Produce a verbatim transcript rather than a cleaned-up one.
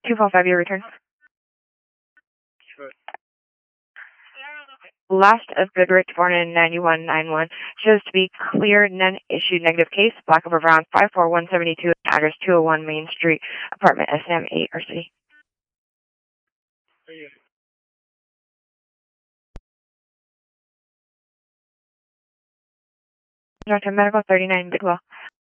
two four five, your return. Sure. Last of Goodrich, born in ninety-one ninety-one, shows to be clear, none-issued negative case, Black over Brown, five four one seven two, address two oh one Main Street, apartment S M eight, R C. Thank you. Doctor Medical, thirty-nine Bidwell.